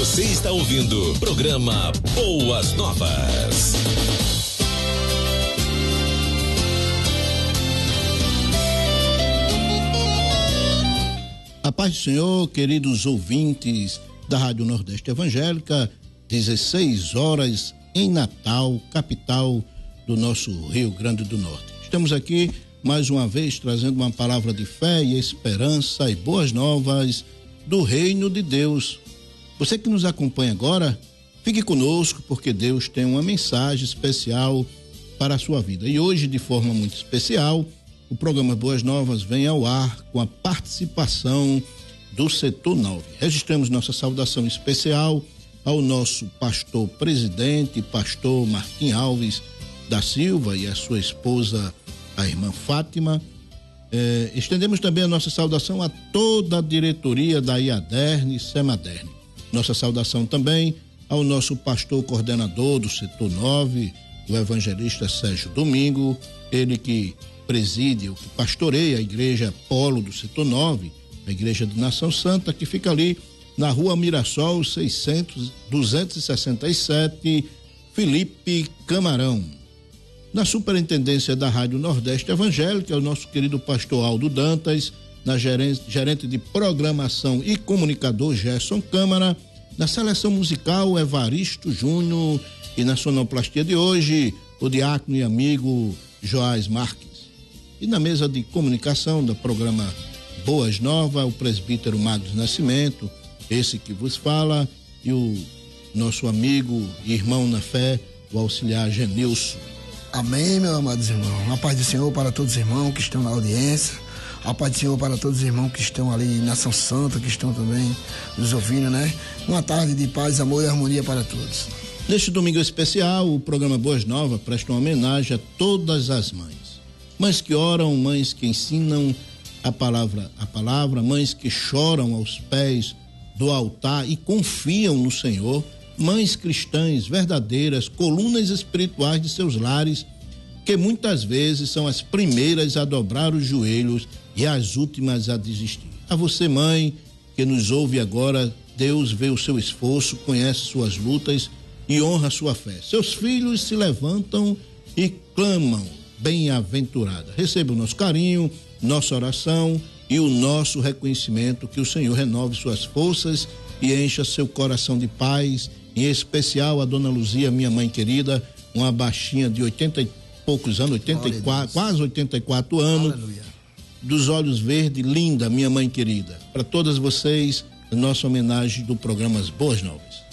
Você está ouvindo o programa Boas Novas. A paz do Senhor, queridos ouvintes da Rádio Nordeste Evangélica, 16 horas em Natal, capital do nosso Rio Grande do Norte. Estamos aqui mais uma vez trazendo uma palavra de fé e esperança e boas novas do reino de Deus. Você que nos acompanha agora, fique conosco porque Deus tem uma mensagem especial para a sua vida. E hoje, de forma muito especial, o programa Boas Novas vem ao ar com a participação do Setor 9. Registramos nossa saudação especial ao nosso pastor presidente, pastor Martim Alves da Silva, e a sua esposa, a irmã Fátima. Estendemos também a nossa saudação a toda a diretoria da IADERN e SEMADERN. Nossa saudação também ao nosso pastor coordenador do Setor 9, o evangelista Sérgio Domingo, ele que preside, que pastoreia a igreja Polo do Setor 9, a igreja de Nação Santa, que fica ali na rua Mirassol 267, Felipe Camarão. Na superintendência da Rádio Nordeste Evangélica, o nosso querido pastor Aldo Dantas, na gerente de programação e comunicador Gerson Câmara, na seleção musical Evaristo Júnior e na sonoplastia de hoje, o diácono e amigo Joás Marques. E na mesa de comunicação do programa Boas Novas, o presbítero Magos Nascimento, esse que vos fala, e o nosso amigo e irmão na fé, o auxiliar Genilson. Amém, meus amados irmãos. A paz do Senhor para todos os irmãos que estão na audiência. A paz do Senhor para todos os irmãos que estão ali na Nação Santa, que estão também nos ouvindo, né? Uma tarde de paz, amor e harmonia para todos. Neste domingo especial, o programa Boas Novas presta uma homenagem a todas as mães. Mães que oram, mães que ensinam a palavra, mães que choram aos pés do altar e confiam no Senhor, mães cristãs verdadeiras, colunas espirituais de seus lares, que muitas vezes são as primeiras a dobrar os joelhos e as últimas a desistir. A você, mãe, que nos ouve agora, Deus vê o seu esforço, conhece suas lutas e honra sua fé. Seus filhos se levantam e clamam, bem-aventurada. Receba o nosso carinho, nossa oração e o nosso reconhecimento, que o Senhor renove suas forças e encha seu coração de paz, em especial a dona Luzia, minha mãe querida, uma baixinha de 80 e poucos anos, 84, quase 84 anos, aleluia, dos olhos verdes, linda, minha mãe querida. Para todas vocês, a nossa homenagem do programa Boas Novas.